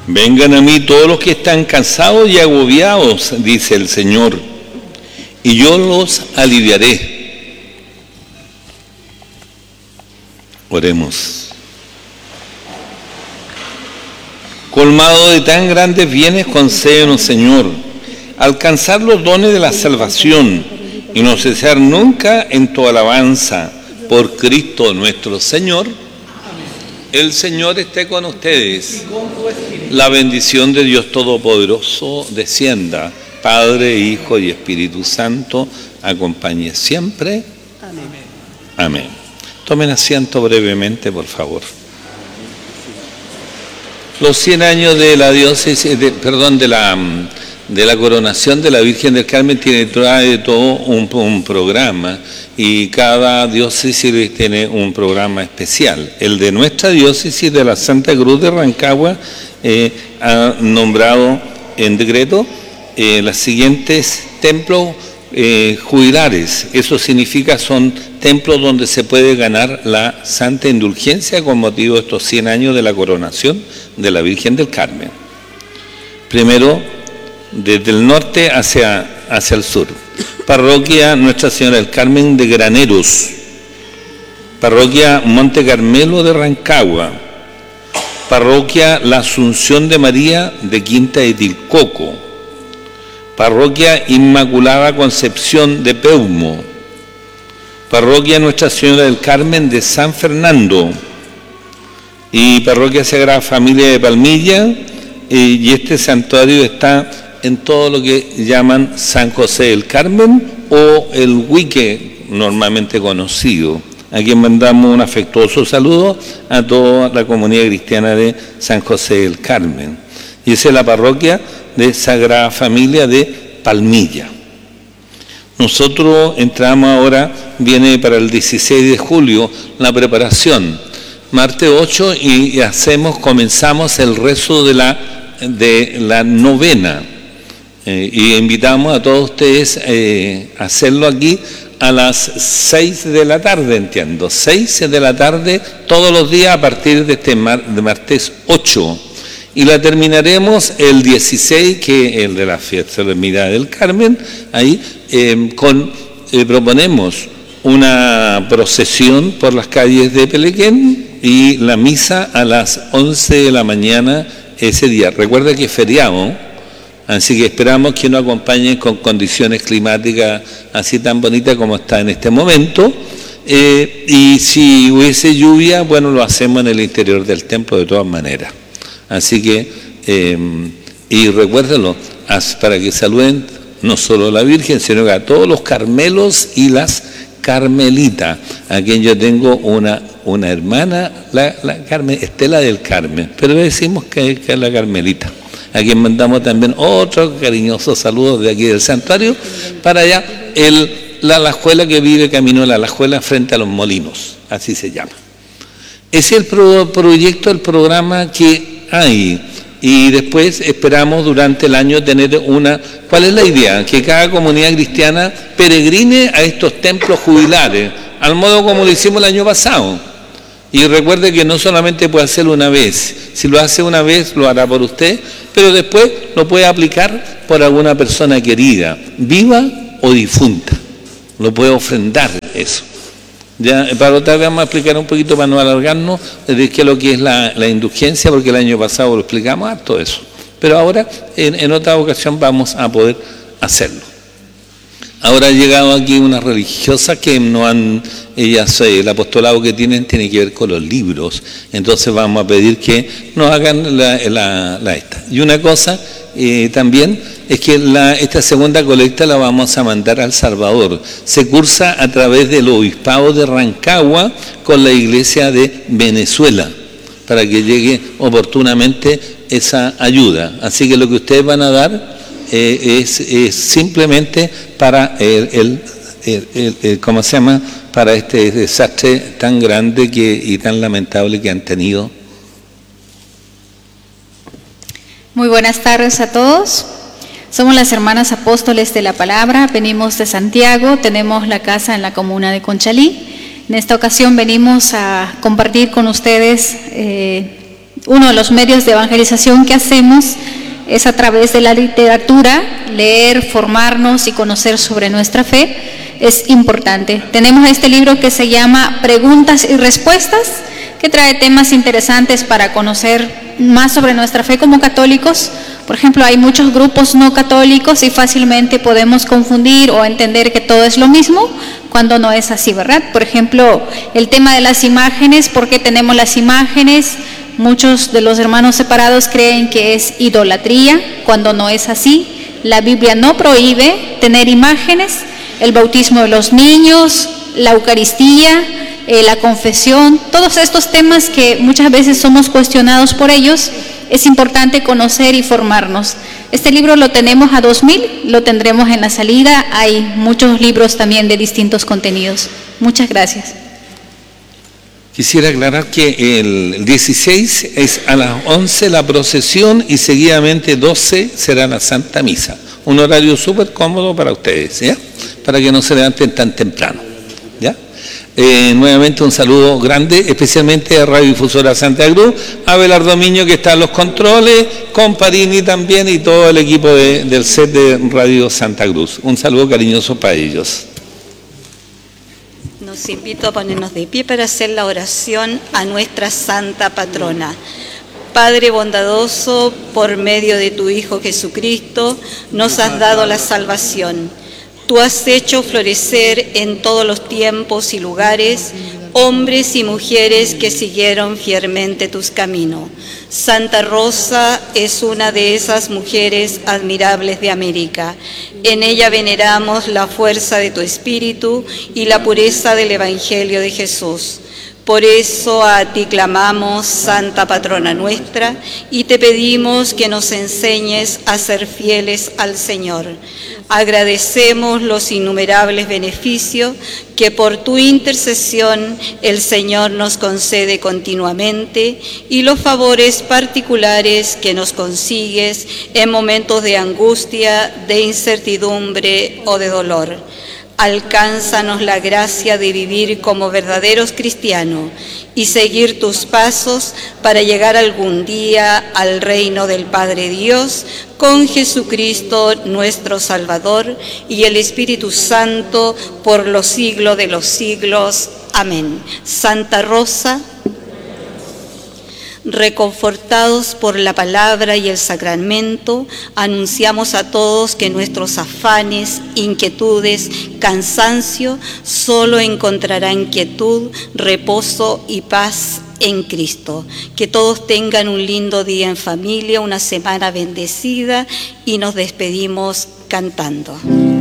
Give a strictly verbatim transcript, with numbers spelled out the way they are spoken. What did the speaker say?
Vengan a mí todos los que están cansados y agobiados, dice el Señor, y yo los aliviaré. Oremos. Colmado de tan grandes bienes, concédenos, Señor, alcanzar los dones de la salvación y no cesar nunca en tu alabanza. Por Cristo nuestro Señor. El Señor esté con ustedes. La bendición de Dios Todopoderoso descienda, Padre, Hijo y Espíritu Santo, acompañe siempre. Amén. Amén. Tomen asiento brevemente, por favor. Los cien años de la diócesis, de, perdón, de la, de la coronación de la Virgen del Carmen tiene trae todo un, un programa, y cada diócesis tiene un programa especial. El de nuestra diócesis de la Santa Cruz de Rancagua eh, ha nombrado en decreto eh, los siguientes templos eh, jubilares. Eso significa son templos donde se puede ganar la santa indulgencia con motivo de estos cien años de la coronación de la Virgen del Carmen. Primero, desde el norte hacia, hacia el sur. Parroquia Nuestra Señora del Carmen de Graneros, Parroquia Monte Carmelo de Rancagua, Parroquia La Asunción de María de Quinta de Tilcoco, Parroquia Inmaculada Concepción de Peumo, Parroquia Nuestra Señora del Carmen de San Fernando y Parroquia Sagrada Familia de Palmilla, y este santuario está en todo lo que llaman San José del Carmen o el Huique, normalmente conocido. A quien mandamos un afectuoso saludo a toda la comunidad cristiana de San José del Carmen. Y esa es la parroquia de Sagrada Familia de Palmilla. Nosotros entramos ahora, viene para el dieciséis de julio la preparación, martes ocho, y hacemos, comenzamos el rezo de la, de la novena. Eh, y invitamos a todos ustedes eh, a hacerlo aquí a las seis de la tarde, entiendo, seis de la tarde todos los días a partir de este mar, de martes ocho, y la terminaremos el dieciséis, que es el de la fiesta Solemnidad del Carmen. Ahí eh, con, eh, proponemos una procesión por las calles de Pelequén y la misa a las once de la mañana ese día. Recuerda que es feriado, así que esperamos que nos acompañen con condiciones climáticas así tan bonitas como está en este momento. Eh, y si hubiese lluvia, bueno, lo hacemos en el interior del templo de todas maneras. Así que, eh, y recuérdenlo, para que saluden no solo a la Virgen, sino que a todos los carmelos y las carmelitas, a quien yo tengo una, una hermana, la, la Carmen, Estela del Carmen, pero le decimos que, que es la Carmelita, a quien mandamos también otro cariñoso saludo de aquí del santuario, para allá, el, la Alajuela que vive camino a la Alajuela frente a los molinos, así se llama. Ese es el pro, proyecto, el programa que hay, y después esperamos durante el año tener una... ¿Cuál es la idea? Que cada comunidad cristiana peregrine a estos templos jubilares, al modo como lo hicimos el año pasado. Y recuerde que no solamente puede hacerlo una vez, si lo hace una vez lo hará por usted, pero después lo puede aplicar por alguna persona querida, viva o difunta. Lo puede ofrendar eso. Ya, para otra vez vamos a explicar un poquito para no alargarnos de qué es lo que es la, la indulgencia, porque el año pasado lo explicamos harto eso. Pero ahora, en, en otra ocasión, vamos a poder hacerlo. Ahora ha llegado aquí una religiosa que no han, ellas, el apostolado que tienen tiene que ver con los libros, entonces vamos a pedir que nos hagan la, la, la esta. Y una cosa eh, también es que la, esta segunda colecta la vamos a mandar a El Salvador. Se cursa a través del obispado de Rancagua con la iglesia de Venezuela, para que llegue oportunamente esa ayuda. Así que lo que ustedes van a dar Eh, es, es simplemente para el, el, el, el, el, ¿cómo se llama? Para este desastre tan grande que, y tan lamentable que han tenido. Muy buenas tardes a todos. Somos las hermanas apóstoles de la palabra, venimos de Santiago, tenemos la casa en la comuna de Conchalí. En esta ocasión venimos a compartir con ustedes eh, uno de los medios de evangelización que hacemos es a través de la literatura, leer, formarnos y conocer sobre nuestra fe. Es importante. Tenemos este libro que se llama Preguntas y Respuestas, que trae temas interesantes para conocer más sobre nuestra fe como católicos. Por ejemplo, hay muchos grupos no católicos y fácilmente podemos confundir o entender que todo es lo mismo cuando no es así, ¿verdad? Por ejemplo, el tema de las imágenes, ¿por qué tenemos las imágenes? Muchos de los hermanos separados creen que es idolatría cuando no es así. La Biblia no prohíbe tener imágenes. El bautismo de los niños, la Eucaristía, eh, la confesión, todos estos temas que muchas veces somos cuestionados por ellos, es importante conocer y formarnos. Este libro lo tenemos a dos mil, lo tendremos en la salida. Hay muchos libros también de distintos contenidos. Muchas gracias. Quisiera aclarar que el dieciséis es a las once la procesión y seguidamente doce será la Santa Misa. Un horario súper cómodo para ustedes, ¿ya? Para que no se levanten tan temprano, ¿ya? Eh, nuevamente un saludo grande, especialmente a Radio Difusora Santa Cruz, a Belardo Miño que está en los controles, con Parini también y todo el equipo de, del set de Radio Santa Cruz. Un saludo cariñoso para ellos. Nos invito a ponernos de pie para hacer la oración a nuestra Santa Patrona. Padre bondadoso, por medio de tu Hijo Jesucristo, nos has dado la salvación. Tú has hecho florecer en todos los tiempos y lugares hombres y mujeres que siguieron fielmente tus caminos. Santa Rosa es una de esas mujeres admirables de América. En ella veneramos la fuerza de tu espíritu y la pureza del Evangelio de Jesús. Por eso a ti clamamos, Santa Patrona nuestra, y te pedimos que nos enseñes a ser fieles al Señor. Agradecemos los innumerables beneficios que por tu intercesión el Señor nos concede continuamente y los favores particulares que nos consigues en momentos de angustia, de incertidumbre o de dolor. Alcánzanos la gracia de vivir como verdaderos cristianos y seguir tus pasos para llegar algún día al reino del Padre Dios con Jesucristo nuestro Salvador y el Espíritu Santo por los siglos de los siglos. Amén. Santa Rosa, reconfortados por la palabra y el sacramento, anunciamos a todos que nuestros afanes, inquietudes, cansancio, solo encontrarán quietud, reposo y paz en Cristo. Que todos tengan un lindo día en familia, una semana bendecida y nos despedimos cantando.